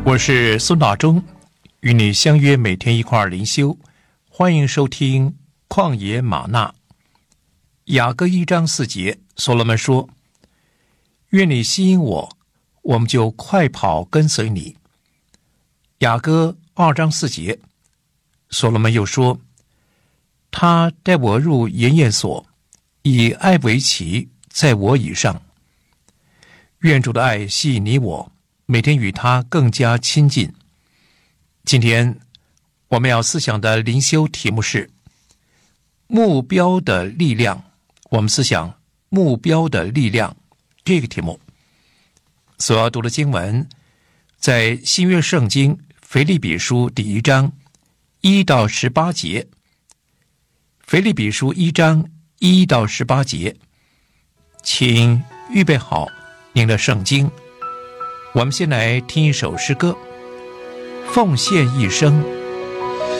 我是孙大中，与你相约每天一块灵修，欢迎收听旷野吗哪。雅歌1章4节，所罗门说：愿你吸引我，我们就快跑跟随你。雅歌2章4节，所罗门又说：他带我入筵宴所，以爱为旗，在我以上。愿主的爱吸引你我，每天与他更加亲近。今天我们要思想的灵修题目是目标的力量。我们思想目标的力量这个题目。所要读的经文在新约圣经腓立比书第1章1到18节。腓立比书1章1到18节，请预备好您的圣经。我们先来听一首诗歌，奉献一生